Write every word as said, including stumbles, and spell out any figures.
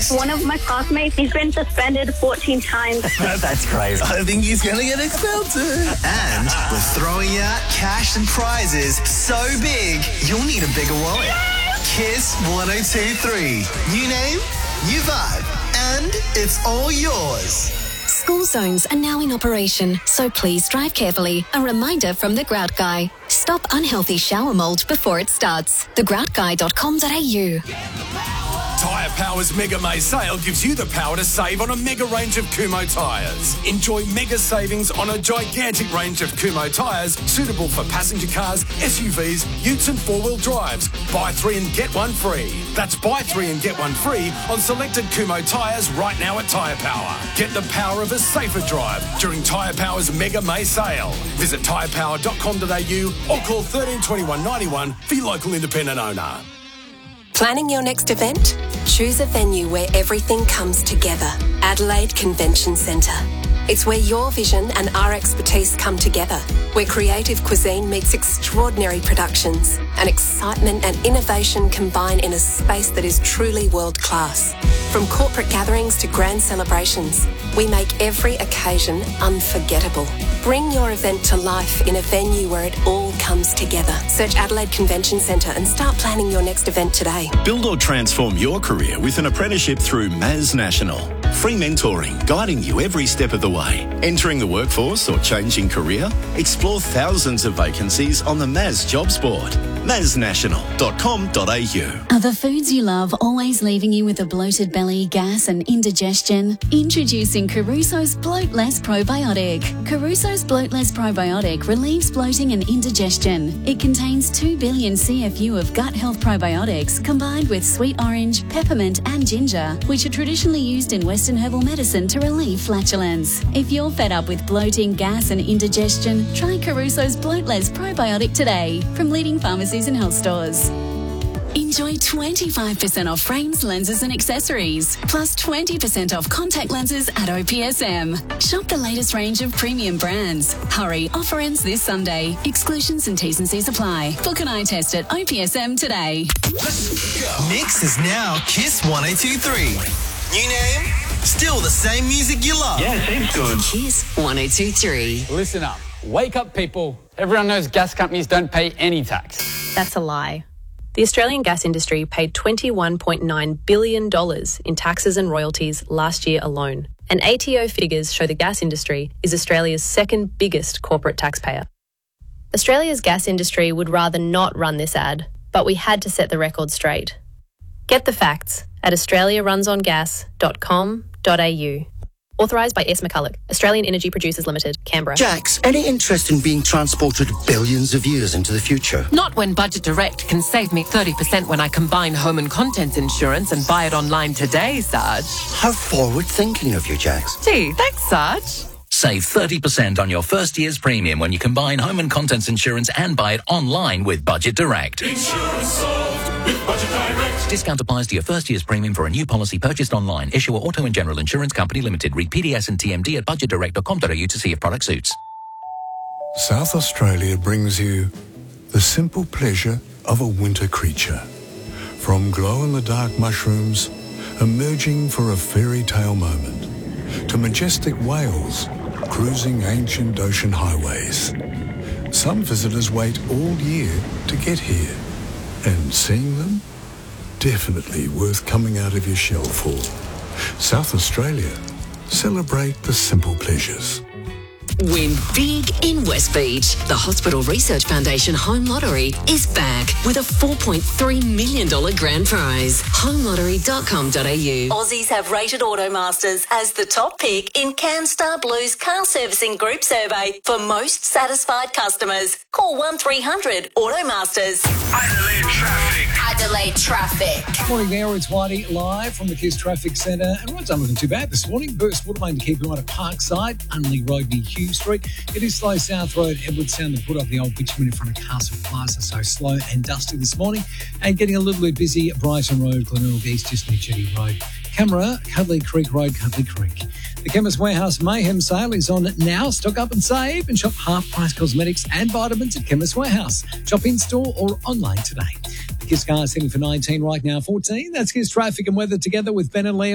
next. One of my classmates, he's been suspended fourteen times. That's crazy. I think he's going to get expelled too. And we're throwing you out cash and prizes so big, you'll need a bigger wallet. Kiss one oh two three. New name, new vibe, and it's all yours. School zones are now in operation, so please drive carefully. A reminder from The Grout Guy. Stop unhealthy shower mould before it starts. the grout guy dot com dot a u. Tyre Power's Mega May sale gives you the power to save on a mega range of Kumho tyres. Enjoy mega savings on a gigantic range of Kumho tyres suitable for passenger cars, S U Vs, utes and four-wheel drives. Buy three and get one free. That's buy three and get one free on selected Kumho tyres right now at Tyre Power. Get the power of a safer drive during Tyre Power's Mega May sale. Visit tyre power dot com dot a u or call thirteen twenty-one ninety-one for your local independent owner. Planning your next event? Choose a venue where everything comes together. Adelaide Convention Centre. It's where your vision and our expertise come together, where creative cuisine meets extraordinary productions and excitement and innovation combine in a space that is truly world-class. From corporate gatherings to grand celebrations, we make every occasion unforgettable. Bring your event to life in a venue where it all comes together. Search Adelaide Convention Centre and start planning your next event today. Build or transform your career with an apprenticeship through M A S National. Free mentoring, guiding you every step of the way. Entering the workforce or changing career? Explore thousands of vacancies on the M A S Jobs Board. M A S national dot com dot a u. Are the foods you love always leaving you with a bloated belly, gas and indigestion? Introducing Caruso's Bloatless Probiotic. Caruso's Bloatless Probiotic relieves bloating and indigestion. It contains two billion C F U of gut health probiotics combined with sweet orange, peppermint and ginger, which are traditionally used in Western herbal medicine to relieve flatulence. If you're fed up with bloating, gas and indigestion, try Caruso's Bloatless Probiotic today from leading pharmacies and health stores. Enjoy twenty-five percent off frames, lenses and accessories, plus twenty percent off contact lenses at O P S M. Shop the latest range of premium brands. Hurry, offer ends this Sunday. Exclusions and T's and C's apply. Book an eye test at O P S M today. Mix is now Kiss one oh two three. New name, still the same music you love. Yeah, seems good. Kiss one oh two three. Listen up. Wake up, people. Everyone knows gas companies don't pay any tax. That's a lie. The Australian gas industry paid twenty-one point nine billion dollars in taxes and royalties last year alone. And A T O figures show the gas industry is Australia's second biggest corporate taxpayer. Australia's gas industry would rather not run this ad, but we had to set the record straight. Get the facts at australia runs on gas dot com dot a u. Authorised by S. McCulloch, Australian Energy Producers Limited, Canberra. Jax, any interest in being transported billions of years into the future? Not when Budget Direct can save me thirty percent when I combine home and contents insurance and buy it online today, Sarge. How forward-thinking of you, Jax. Gee, thanks, Sarge. Save thirty percent on your first year's premium when you combine home and contents insurance and buy it online with Budget Direct. Insurance solved with Budget Direct. Discount applies to your first year's premium for a new policy purchased online. Issuer Auto and General Insurance Company Limited. Read P D S and T M D at budget direct dot com dot a u to see if product suits. South Australia brings you the simple pleasure of a winter creature. From glow-in-the-dark mushrooms emerging for a fairy tale moment, to majestic whales cruising ancient ocean highways. Some visitors wait all year to get here, and seeing them, definitely worth coming out of your shell for. South Australia, celebrate the simple pleasures. Win big in West Beach. The Hospital Research Foundation Home Lottery is back with a four point three million dollars grand prize. home lottery dot com dot a u. Aussies have rated Automasters as the top pick in CanStar Blue's car servicing group survey for most satisfied customers. Call one three hundred Automasters. Adelaide traffic. Adelaide traffic. Morning there, it's Whitey live from the Kiss Traffic Centre. And roads aren't looking too bad this morning. Burst Watermain to keep you on at Parkside, Unley Road near Hugh Street. It is slow South Road, Edwardstown, to put up the old bitumen in front of Castle Plaza, so slow and dusty this morning. And getting a little bit busy, Brighton Road, Glenelg East, just near Jetty Road. Camera, Cuddly Creek Road, Cuddly Creek. The Chemist Warehouse Mayhem sale is on now. Stock up and save and shop half-price cosmetics and vitamins at Chemist Warehouse. Shop in-store or online today. The Kiss Cars heading for nineteen right now, fourteen. That's Kiss Traffic and Weather together with Ben and Liam.